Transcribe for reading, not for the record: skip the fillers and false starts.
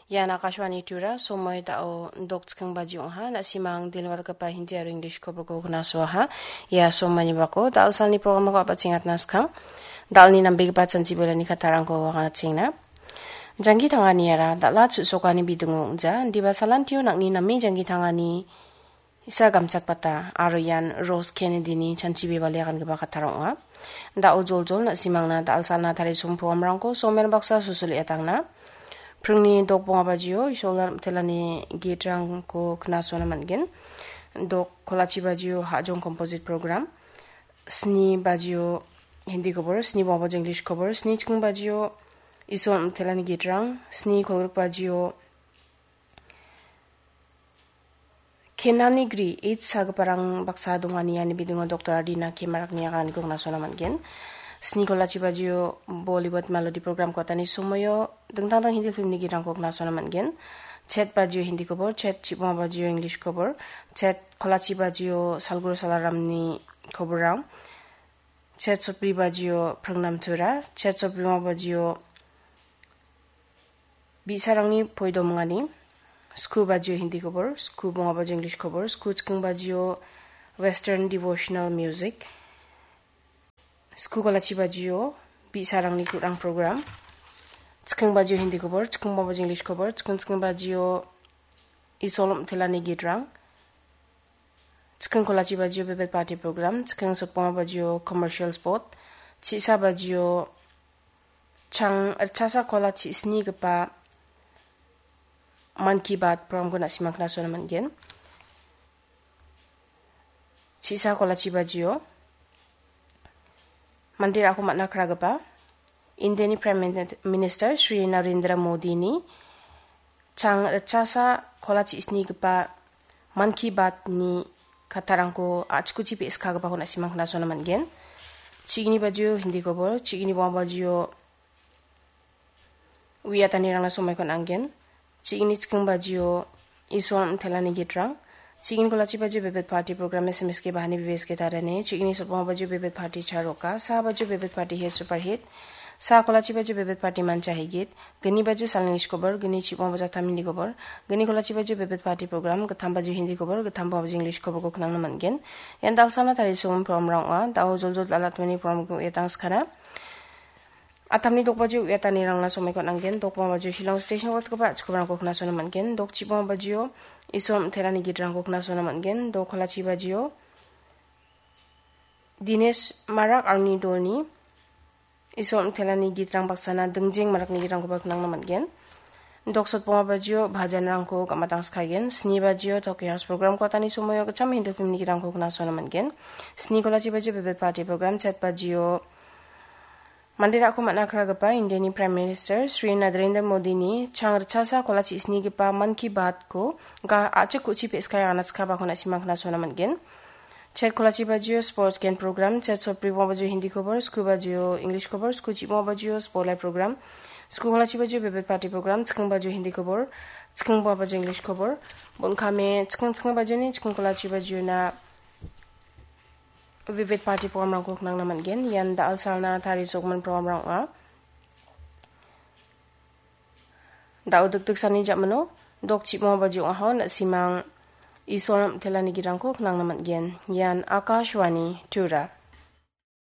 Yan Akashwani Tura, Somoy Dao Dok Kang Bajung ha, na simang dilawat ka pa hindi aro English ko ko kunaswa ha, ya somani bako, dal sal ni program ko apat singat naskang, dal ni nambig pat san sibula ni katarang ko wakangat singna. Janggi tangani ara, dalat susoka ni bidungong ja, di ba salantio nak ni nami janggi tangani isa gamcak pata, aro yan Rose Kennedy ni chanchibi baliakan ka ba katarang ha. Da ujol-jol na simang na dal sal na tari sum program rangko, somer baksa susuli atang na. Prungni dok bunga bajio, isolar telani gitrang ko knaso naman gen. Dok kolachi bajio hajong composite program. Sni bajio hindi cover, sni bunga bajio English cover, sni chikung bajio isolar telani gitrang, sni kolruk bajio kenani gri, 8 sag parang baksa dungani yani bidunga Dr. Ardina Kemarak niya kan ko knaso naman gen. Sni kolachi bajio Bollywood melody program ko tani sumoyo dengtang hindi film ni girang ko knaso naman gen. Chet bajio hindi cover, chet chipma bajio English cover, chet kolachi bajio salgur salaram ni cover ram, chet sopri bajio prangnam tura, chet sopri ma bajio bisarang ni poido mangani, sku bajio hindi cover, sku bunga bajio English cover, sku chkung bajio western devotional music. Sku kolachi bajio bisarang ni kurang program. Chkung bajio hindi cover, chkung bajio English cover, chkung bajio isolom telani gitrang. Chkung kolachi bajio bebet party program, chkung sopoma bajio commercial spot. Chisa bajio chang chasa kolachi sni gapa man ki baat program ko na simang knaso naman gen. Chisa kolachi bajio Mandir ako maknakra pa. Indian Prime Minister Sri Narendra Modi ni chang chasa kolachi isni pa man ki baat ni katarang ko achkuchi pe iska pa ko na simang knaso naman gen. Chigini bajio hindi ko bol, chigini bajio wiyatani rang na sumay kon anggen. Chigini chkung bajio ison telani gitrang. Chigin kolachi bajio bebet party program SMS के बहाने विवेश के तारने चिगनी सुपमा बजो bebet party charoka sa bajio bebet party hit super hit sa kolachi bajio bebet party man chahi git gani bajio salnish cover gani chipma bajio tamili cover gani kolachi bajio bebet party program gatham bajio hindi cover gatham bajio English cover ko knang naman gen yan dal sana tari sum from rang daw jol jol alat mani from ko etang skana Atamni dok bajio etani rang na somay ko anggen dok ma bajio Shillong station wat ko ba chkobran ko knaso naman gen dok chipma bajio isom terani gidrang ko knaso naman gen dok kolachi bajio Dinesh Marak Arni Dolni isom terani gidrang baksana dengjeng marak ni gidrang ko ba knang naman gen dok sotpoma bajio bhajan rang ko kamatang skagen sni bajio Tokyo House program ko tani sumoyo kacham hindu film ni gidrang ko knaso naman gen sni kolachi bajio bebet party program chat bajio Mandira ako maknakra pa Indian Prime Minister Sri Narendra Modi ni chang rchasa kolachi isni pa man ki baat ko ga ache kuchi pe skaya anats ka ba khona simang khna sona man gen chet kolachi bajio sports gen program chet sopri mo bajio hindi cover sku bajio English cover sku chi mo bajio spotlight program sku kolachi bajio bebet party program chkung bajio hindi cover chkung mo bajio English cover bon khame chkung bajio ni chkung kolachi bajio na Vivid Party program ko nang naman gen yan daal sal na tari sokman program daw dugdug sani jamano dok chip mo bajyo aho na simang isom telani girang ko nang naman gen yan Akashwani Tura